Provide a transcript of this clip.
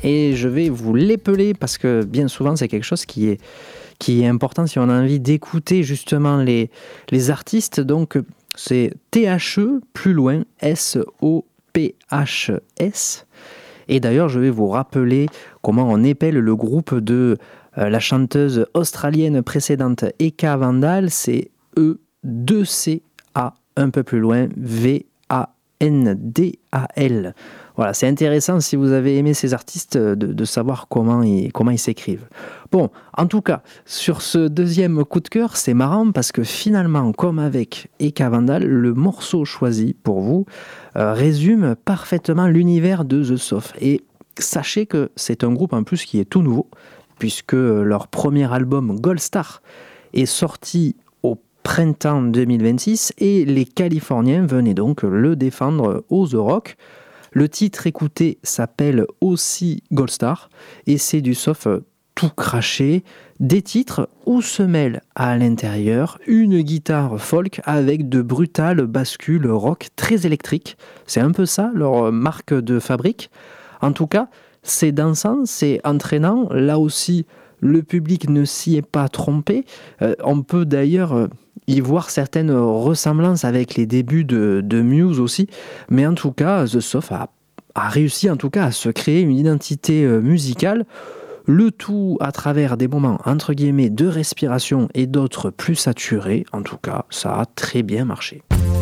et je vais vous l'épeler parce que bien souvent c'est quelque chose qui est important si on a envie d'écouter justement les artistes. Donc c'est THE, plus loin, SOPHS. Et d'ailleurs, je vais vous rappeler comment on épelle le groupe de la chanteuse australienne précédente, Eka Vandal. C'est E2CA, un peu plus loin, VANDAL. Voilà, c'est intéressant si vous avez aimé ces artistes de savoir comment ils s'écrivent. Bon, en tout cas, sur ce deuxième coup de cœur, c'est marrant parce que finalement, comme avec Eka Vandal, le morceau choisi pour vous résume parfaitement l'univers de The Soft. Et sachez que c'est un groupe en plus qui est tout nouveau, puisque leur premier album Gold Star est sorti au printemps 2026 et les Californiens venaient donc le défendre au The Rock. Le titre écouté s'appelle aussi Gold Star et c'est du soft tout craché, des titres où se mêle à l'intérieur une guitare folk avec de brutales bascules rock très électriques. C'est un peu ça leur marque de fabrique. En tout cas, c'est dansant, c'est entraînant. Là aussi, le public ne s'y est pas trompé. On peut d'ailleurs y voir certaines ressemblances avec les débuts de Muse aussi. Mais en tout cas, The Soft a réussi en tout cas à se créer une identité musicale. Le tout à travers des moments entre guillemets de respiration et d'autres plus saturés. En tout cas, ça a très bien marché.